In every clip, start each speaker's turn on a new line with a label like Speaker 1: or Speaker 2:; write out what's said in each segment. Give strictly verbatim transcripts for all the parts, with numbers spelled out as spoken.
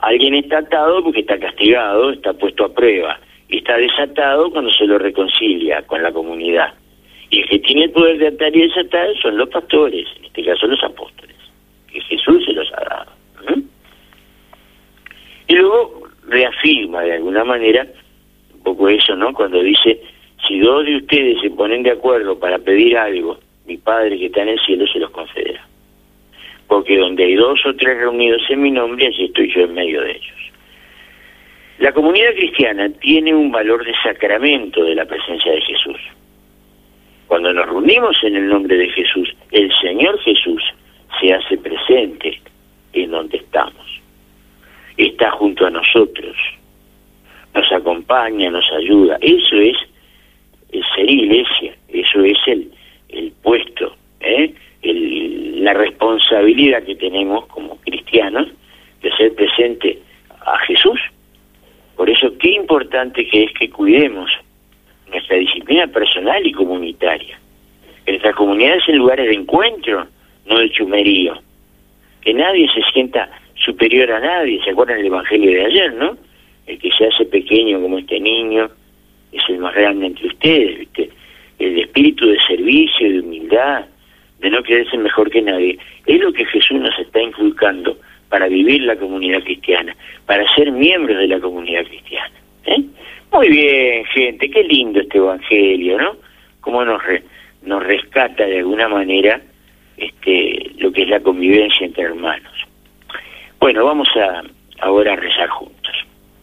Speaker 1: Alguien está atado porque está castigado, está puesto a prueba, y está desatado cuando se lo reconcilia con la comunidad. Y el que tiene el poder de atar y desatar son los pastores, en este caso los apóstoles, que Jesús se los ha dado. ¿Mm? Y luego reafirma de alguna manera un poco eso, ¿no? Cuando dice, si dos de ustedes se ponen de acuerdo para pedir algo, mi Padre que está en el cielo se los concederá. Porque donde hay dos o tres reunidos en mi nombre, allí estoy yo en medio de ellos. La comunidad cristiana tiene un valor de sacramento de la presencia de Jesús. Cuando nos reunimos en el nombre de Jesús, el Señor Jesús se hace presente en donde estamos. Está junto a nosotros, nos acompaña, nos ayuda. Eso es el ser iglesia, eso es el, el puesto, ¿eh? el, la responsabilidad que tenemos como cristianos de ser presente a Jesús. Por eso qué importante que es que cuidemos nuestra disciplina personal y comunitaria. Que nuestras comunidades sean lugares de encuentro, no de chumerío. Que nadie se sienta superior a nadie. ¿Se acuerdan del Evangelio de ayer, no? El que se hace pequeño como este niño es el más grande entre ustedes, ¿viste? El espíritu de servicio, de humildad, de no creerse mejor que nadie. Es lo que Jesús nos está inculcando para vivir la comunidad cristiana, para ser miembros de la comunidad cristiana. ¿Eh? Muy bien, gente, qué lindo este Evangelio, ¿no? Cómo nos re, nos rescata de alguna manera este lo que es la convivencia entre hermanos. Bueno, vamos a ahora a rezar juntos.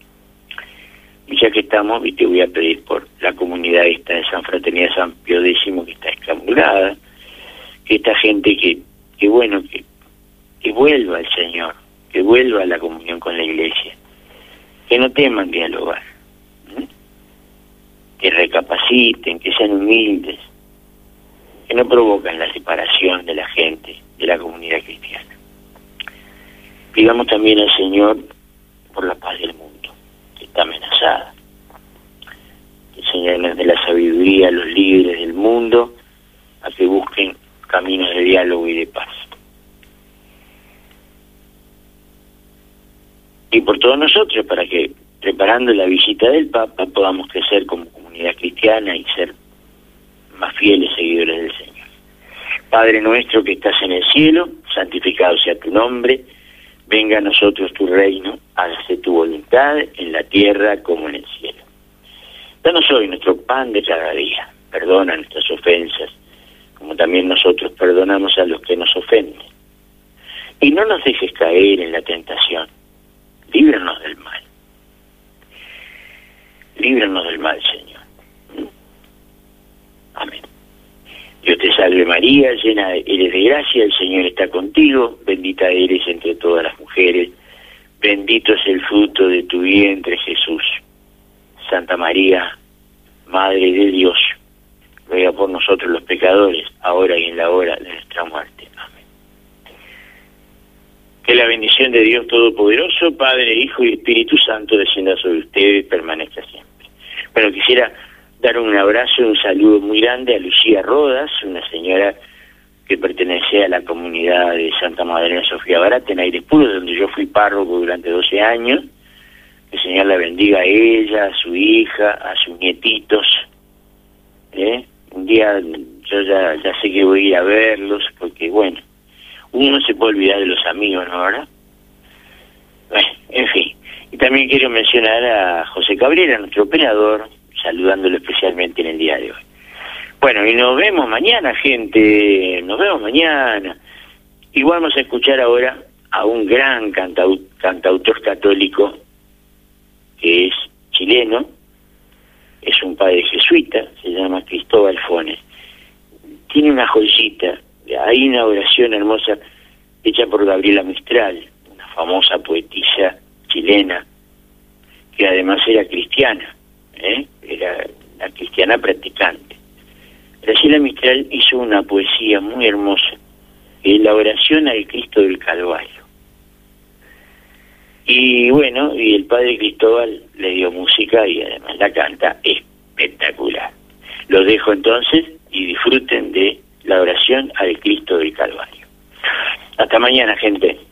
Speaker 1: Y ya que estamos, y te voy a pedir por la comunidad esta de San Fraternidad San Pío X, que está exclamulada, que esta gente que, que bueno, que, que vuelva al Señor, que vuelva a la comunión con la Iglesia, que no teman dialogar, ¿sí? Que recapaciten, que sean humildes, que no provocan la separación de la gente, de la comunidad cristiana. Pidamos también al Señor por la paz del mundo, que está amenazada. Que el Señor nos dé la sabiduría a los líderes del mundo a que busquen caminos de diálogo y de paz. Y por todos nosotros, para que, preparando la visita del Papa, podamos crecer como comunidad cristiana y ser más fieles seguidores del Señor. Padre nuestro que estás en el cielo, santificado sea tu nombre, venga a nosotros tu reino, hágase tu voluntad en la tierra como en el cielo. Danos hoy nuestro pan de cada día, perdona nuestras ofensas, como también nosotros perdonamos a los que nos ofenden. Y no nos dejes caer en la tentación, líbranos del mal. Líbranos del mal, Señor. Amén. Dios te salve María, llena eres de gracia, el Señor está contigo, bendita eres entre todas las mujeres, bendito es el fruto de tu vientre, Jesús. Santa María, Madre de Dios, ruega por nosotros los pecadores, ahora y en la hora de nuestra muerte. Amén. Que la bendición de Dios Todopoderoso, Padre, Hijo y Espíritu Santo, descienda sobre ustedes y permanezca siempre. Bueno, quisiera dar un abrazo y un saludo muy grande a Lucía Rodas, una señora que pertenece a la comunidad de Santa Madalena Sofía Barata en Aires Puros, donde yo fui párroco durante doce años. Que el Señor la bendiga a ella, a su hija, a sus nietitos. ¿Eh? Un día yo ya, ya sé que voy a ir a verlos, porque bueno, uno no se puede olvidar de los amigos, ¿no, verdad? Bueno, en fin. Y también quiero mencionar a José Cabrera, nuestro operador, saludándolo especialmente en el día de hoy. Bueno, y nos vemos mañana, gente, nos vemos mañana. Igual vamos a escuchar ahora a un gran cantau cantautor católico, que es chileno, es un padre jesuita, se llama Cristóbal Fones. Tiene una joyita, hay una oración hermosa hecha por Gabriela Mistral, una famosa poetisa chilena, que además era cristiana, ¿eh? Era una cristiana practicante. Graciela Mistral hizo una poesía muy hermosa, que es la oración al Cristo del Calvario. Y bueno, y el padre Cristóbal le dio música y además la canta espectacular. Los dejo entonces y disfruten de la oración al Cristo del Calvario. Hasta mañana, gente.